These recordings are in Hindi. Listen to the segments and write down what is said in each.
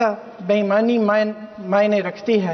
बेईमानी मायने रखती है।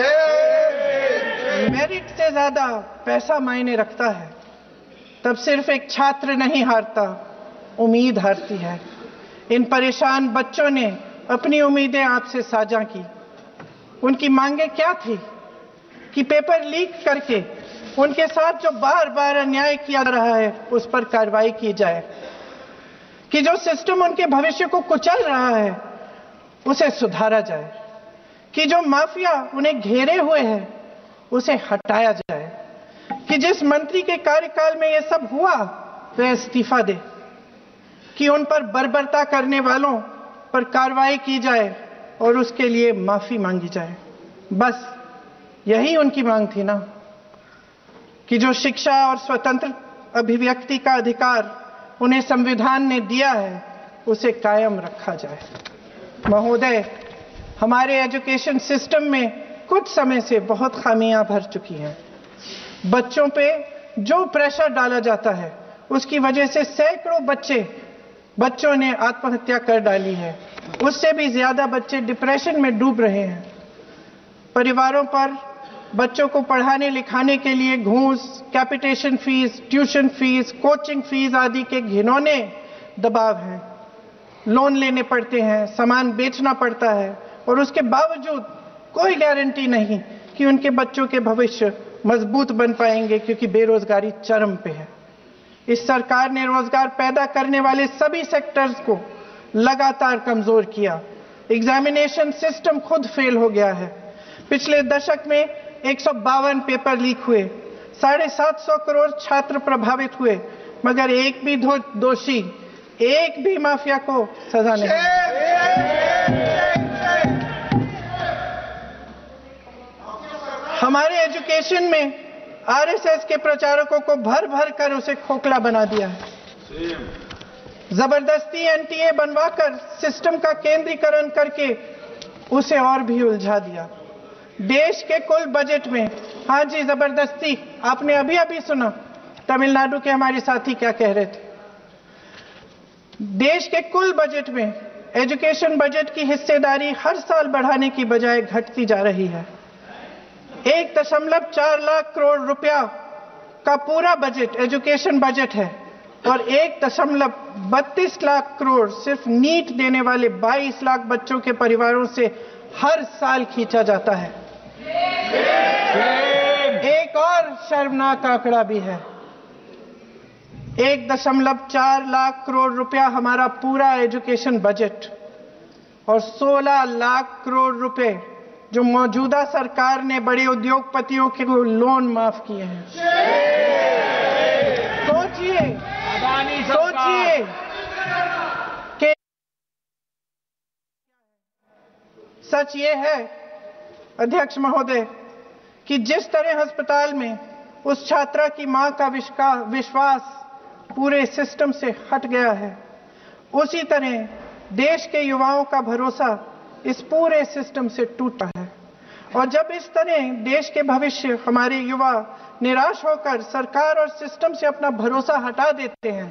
मेरिट से ज्यादा पैसा मायने रखता है। तब सिर्फ एक छात्र नहीं हारता, उम्मीद हारती है। इन परेशान बच्चों ने अपनी उम्मीदें आपसे साझा की। उनकी मांगे क्या थी कि पेपर लीक करके उनके साथ जो बार बार अन्याय किया जा रहा है उस पर कार्रवाई की जाए, कि जो सिस्टम उनके भविष्य को कुचल रहा है उसे सुधारा जाए, कि जो माफिया उन्हें घेरे हुए है उसे हटाया जाए, कि जिस मंत्री के कार्यकाल में यह सब हुआ वह इस्तीफा दे, कि उन पर बर्बरता करने वालों पर कार्रवाई की जाए और उसके लिए माफी मांगी जाए। बस यही उनकी मांग थी ना, कि जो शिक्षा और स्वतंत्र अभिव्यक्ति का अधिकार उन्हें संविधान ने दिया है उसे कायम रखा जाए। महोदय, हमारे एजुकेशन सिस्टम में कुछ समय से बहुत खामियां भर चुकी हैं। बच्चों पे जो प्रेशर डाला जाता है उसकी वजह से सैकड़ों बच्चों ने आत्महत्या कर डाली है। उससे भी ज्यादा बच्चे डिप्रेशन में डूब रहे हैं। परिवारों पर बच्चों को पढ़ाने लिखाने के लिए घूस, capitation fees, tuition fees, coaching fees आदि के घिनौने दबाव हैं। लोन लेने पड़ते हैं, सामान बेचना पड़ता है और उसके बावजूद कोई गारंटी नहीं कि उनके बच्चों के भविष्य मजबूत बन पाएंगे, क्योंकि बेरोजगारी चरम पे है। इस सरकार ने रोजगार पैदा करने वाले सभी सेक्टर्स को लगातार कमजोर किया। एग्जामिनेशन सिस्टम खुद फेल हो गया है। पिछले दशक में 152 पेपर लीक हुए, 750 करोड़ छात्र प्रभावित हुए, मगर एक भी दोषी, एक भी माफिया को सजा नहीं। हमारे एजुकेशन में आरएसएस के प्रचारकों को भर भर कर उसे खोखला बना दिया है। जबरदस्ती एनटीए बनवाकर सिस्टम का केंद्रीकरण करके उसे और भी उलझा दिया। देश के कुल बजट में, हाँ जी जबरदस्ती, आपने अभी अभी सुना तमिलनाडु के हमारे साथी क्या कह रहे थे। देश के कुल बजट में एजुकेशन बजट की हिस्सेदारी हर साल बढ़ाने की बजाय घटती जा रही है। 1.4 लाख करोड़ रुपया का पूरा बजट एजुकेशन बजट है और 1.32 लाख करोड़ सिर्फ नीट देने वाले 22 लाख बच्चों के परिवारों से हर साल खींचा जाता है। एक और शर्मनाक आंकड़ा भी है। 1.4 लाख करोड़ रुपया हमारा पूरा एजुकेशन बजट और 16 लाख करोड़ रुपए जो मौजूदा सरकार ने बड़े उद्योगपतियों के लोन माफ किए हैं। सोचिए कि सच ये है अध्यक्ष महोदय कि जिस तरह अस्पताल में उस छात्रा की मां का विश्वास पूरे सिस्टम से हट गया है, उसी तरह देश के युवाओं का भरोसा इस पूरे सिस्टम से टूटा है। और जब इस तरह देश के भविष्य, हमारे युवा निराश होकर सरकार और सिस्टम से अपना भरोसा हटा देते हैं,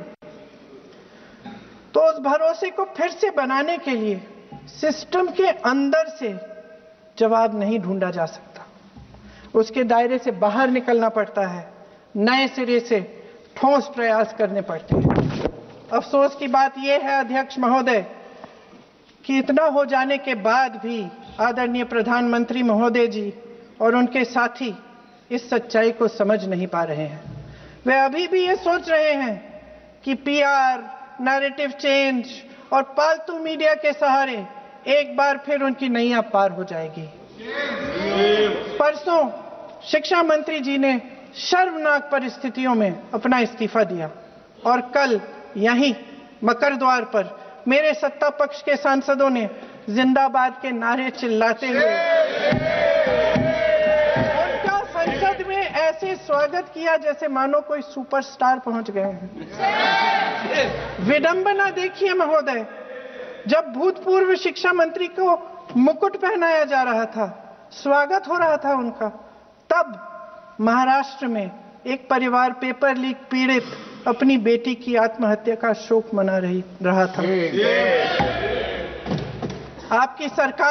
तो उस भरोसे को फिर से बनाने के लिए सिस्टम के अंदर से जवाब नहीं ढूंढा जा सकता। उसके दायरे से बाहर निकलना पड़ता है, नए सिरे से ठोस प्रयास करने पड़ते हैं। अफसोस की बात यह है अध्यक्ष महोदय कि इतना हो जाने के बाद भी आदरणीय प्रधानमंत्री महोदय जी और उनके साथी इस सच्चाई को समझ नहीं पा रहे हैं। वे अभी भी ये सोच रहे हैं कि पीआर, नैरेटिव चेंज और पालतू मीडिया के सहारे एक बार फिर उनकी नैया पार हो जाएगी। परसों शिक्षा मंत्री जी ने शर्मनाक परिस्थितियों में अपना इस्तीफा दिया और कल यहीं मकर द्वार पर मेरे सत्ता पक्ष के सांसदों ने जिंदाबाद के नारे चिल्लाते हुए उनका संसद में ऐसे स्वागत किया जैसे मानो कोई सुपरस्टार पहुंच गए हैं। विडंबना देखिए महोदय, जब भूतपूर्व शिक्षा मंत्री को मुकुट पहनाया जा रहा था, स्वागत हो रहा था उनका, तब महाराष्ट्र में एक परिवार पेपर लीक पीड़ित अपनी बेटी की आत्महत्या का शोक मना रहा था। आपकी सरकार